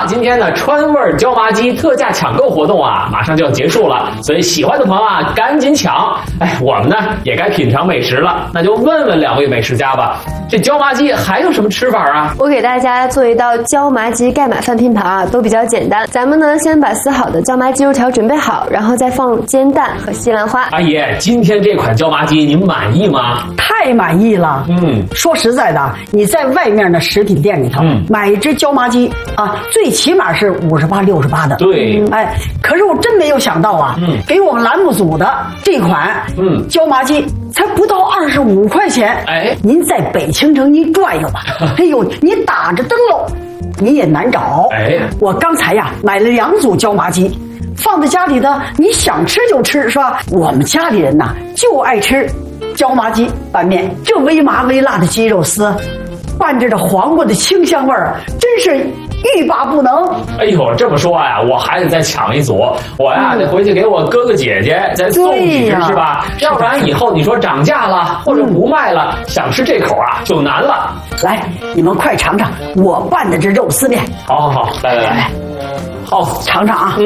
了，今天呢川味椒麻鸡特价抢购活动啊，马上就要结束了，所以喜欢的朋友啊，赶紧抢！哎，我们呢也该品尝美食了，那就问问2位美食家吧，这椒麻鸡还有什么吃法啊？ 我给大家做一道椒麻鸡盖码饭拼盘啊，都比较简单。咱们呢先把撕好的椒麻鸡肉条准备好，然后再放煎蛋和西兰花。 阿姨，今天这款椒麻鸡您满意吗？ 太满意了。说实在的，你在外面的食品店里头买一只椒麻鸡啊，最起码是58、68的。 对， 哎，可是我真没有想到啊，给我们栏目组的这款椒麻鸡才不到25块钱。 哎， 您在北青城您转悠吧，哎呦，你打着灯笼你也难找。 哎， 我刚才呀买了2组椒麻鸡，放在家里的，你想吃就吃，是吧？我们家里人呐就爱吃椒麻鸡拌面，这微麻微辣的鸡肉丝，伴着这黄瓜的清香味儿，真是欲罢不能。 哎呦，这么说呀，我还得再抢一组，我呀得回去给我哥哥姐姐再送几只，是吧？要不然以后你说涨价了或者不卖了，想吃这口啊就难了。 来，你们快尝尝我拌的这肉丝面。 好，来，好， 尝尝啊。